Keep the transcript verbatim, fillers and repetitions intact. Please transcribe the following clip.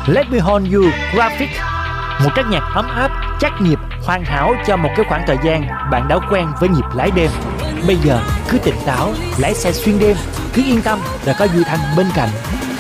Let Me Hold You Graphic, một trắc nhạc ấm áp, chắc nhịp, hoàn hảo cho một cái khoảng thời gian bạn đã quen với nhịp lái đêm. Bây giờ cứ tỉnh táo, lái xe xuyên đêm, cứ yên tâm là có Duy Thanh bên cạnh.